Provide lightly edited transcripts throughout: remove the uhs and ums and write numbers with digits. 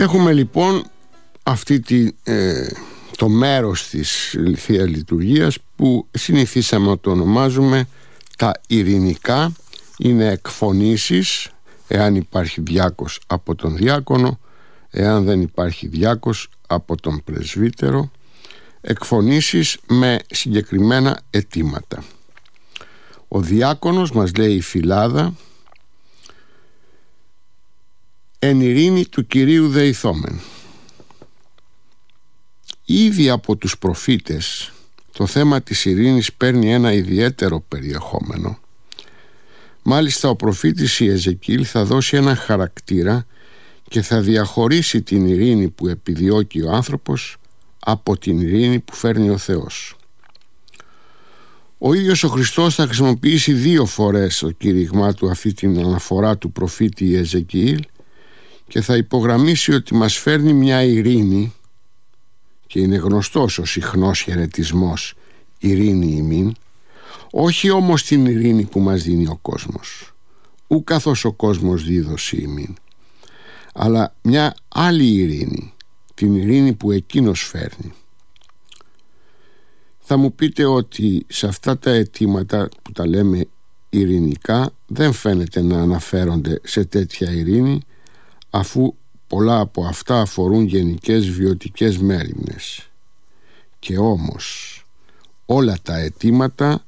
Έχουμε λοιπόν το μέρος της Θείας Λειτουργίας που συνηθίσαμε να το ονομάζουμε τα ειρηνικά. Είναι εκφωνήσεις, εάν υπάρχει διάκος, από τον διάκονο, εάν δεν υπάρχει διάκος, από τον πρεσβύτερο. Εκφωνήσεις με συγκεκριμένα αιτήματα. Ο διάκονος, μας λέει η Φυλάδα, εν ειρήνη του Κυρίου δεηθόμεν. Ήδη από τους προφήτες το θέμα της ειρήνης παίρνει ένα ιδιαίτερο περιεχόμενο. Μάλιστα ο προφήτης Ιεζεκίηλ θα δώσει ένα χαρακτήρα και θα διαχωρίσει την ειρήνη που επιδιώκει ο άνθρωπος από την ειρήνη που φέρνει ο Θεός. Ο ίδιος ο Χριστός θα χρησιμοποιήσει 2 φορές στο κήρυγμά του αυτή την αναφορά του προφήτη Ιεζεκίηλ και θα υπογραμμίσει ότι μας φέρνει μια ειρήνη, και είναι γνωστός ο συχνός χαιρετισμός «ειρήνη ημίν», όχι όμως την ειρήνη που μας δίνει ο κόσμος, ου καθώς ο κόσμος δίδωση ημίν, αλλά μια άλλη ειρήνη, την ειρήνη που εκείνος φέρνει. Θα μου πείτε ότι σε αυτά τα αιτήματα που τα λέμε ειρηνικά δεν φαίνεται να αναφέρονται σε τέτοια ειρήνη, αφού πολλά από αυτά αφορούν γενικές βιωτικές μέριμνες. Και όμως όλα τα αιτήματα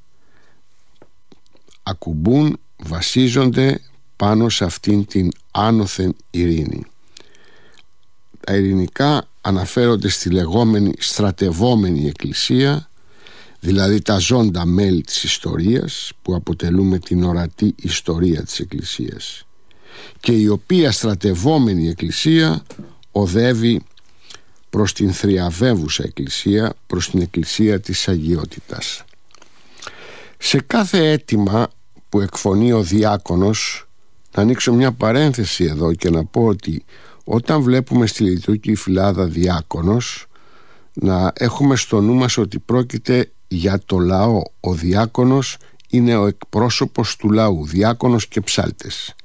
ακουμπούν, βασίζονται πάνω σε αυτήν την άνωθεν ειρήνη. Τα ειρηνικά αναφέρονται στη λεγόμενη στρατευόμενη εκκλησία, δηλαδή τα ζώντα μέλη της ιστορίας που αποτελούμε την ορατή ιστορία της εκκλησίας, και η οποία στρατευόμενη εκκλησία οδεύει προς την θριαβεύουσα εκκλησία, προς την εκκλησία της αγιότητας. Σε κάθε αίτημα που εκφωνεί ο διάκονος, να ανοίξω μια παρένθεση εδώ και να πω ότι όταν βλέπουμε στη λειτουργική Φυλάδα διάκονος, να έχουμε στο νου μας ότι πρόκειται για το λαό. Ο διάκονος είναι ο εκπρόσωπος του λαού, διάκονος και ψάλτες.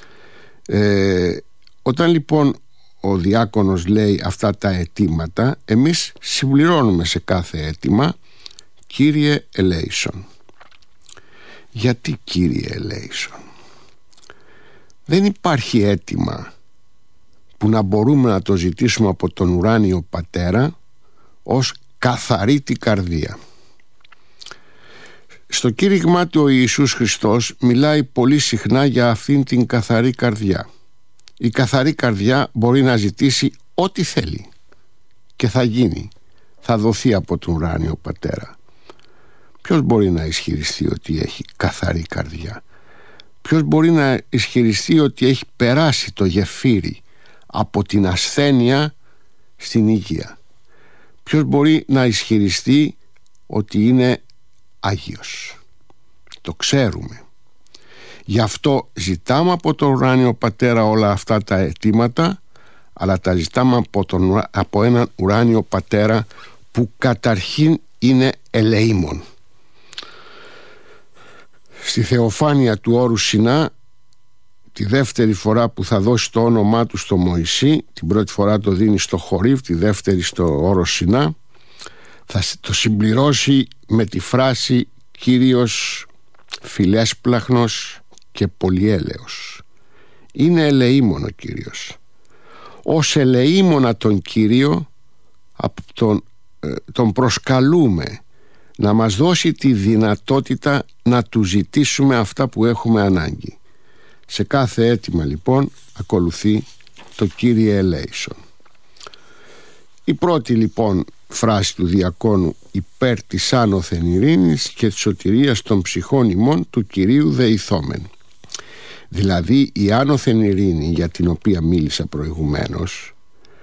Όταν λοιπόν ο διάκονος λέει αυτά τα αιτήματα, εμείς συμπληρώνουμε σε κάθε αίτημα «Κύριε ελέησον». Γιατί Κύριε ελέησον? Δεν υπάρχει αίτημα που να μπορούμε να το ζητήσουμε από τον ουράνιο Πατέρα ως καθαρή την καρδία. Στο κήρυγμά του ο Ιησούς Χριστός μιλάει πολύ συχνά για αυτήν την καθαρή καρδιά. Η καθαρή καρδιά μπορεί να ζητήσει ό,τι θέλει και θα γίνει, θα δοθεί από τον ουράνιο Πατέρα. Ποιος μπορεί να ισχυριστεί ότι έχει καθαρή καρδιά? Ποιος μπορεί να ισχυριστεί ότι έχει περάσει το γεφύρι από την ασθένεια στην υγεία? Ποιος μπορεί να ισχυριστεί ότι είναι Άγιος? Το ξέρουμε. Γι' αυτό ζητάμε από τον ουράνιο Πατέρα όλα αυτά τα αιτήματα, αλλά τα ζητάμε από έναν ουράνιο Πατέρα που καταρχήν είναι ελεήμων. Στη θεοφάνεια του όρου Σινά, τη δεύτερη φορά που θα δώσει το όνομά του στο Μωυσή, την πρώτη φορά το δίνει στο Χορίβ, τη δεύτερη στο όρο Σινά, θα το συμπληρώσει με τη φράση «Κύριος φιλέσπλαχνος και πολυέλεος». Είναι ελεήμον ο Κύριος. Ως ελεήμονα τον Κύριο τον προσκαλούμε να μας δώσει τη δυνατότητα να του ζητήσουμε αυτά που έχουμε ανάγκη. Σε κάθε αίτημα λοιπόν ακολουθεί το Κύριε ελέησον. Η πρώτη λοιπόν φράση του διακόνου υπέρ της άνωθεν ειρήνης και της σωτηρίας των ψυχών ημών του Κυρίου δεηθόμεν. Δηλαδή η άνωθεν ειρήνη για την οποία μίλησα προηγουμένως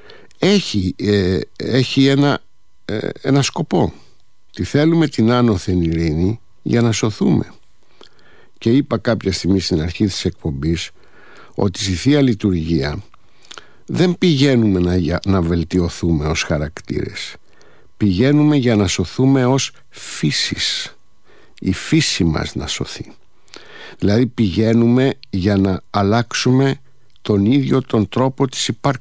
έχει ένα σκοπό. Τη θέλουμε την άνωθεν ειρήνη για να σωθούμε. Και είπα κάποια στιγμή στην αρχή της εκπομπής ότι στη Θεία Λειτουργία δεν πηγαίνουμε να βελτιωθούμε ως χαρακτήρες. Πηγαίνουμε για να σωθούμε ως φύσης. Η φύση μας να σωθεί. Δηλαδή πηγαίνουμε για να αλλάξουμε τον ίδιο τον τρόπο της υπάρξης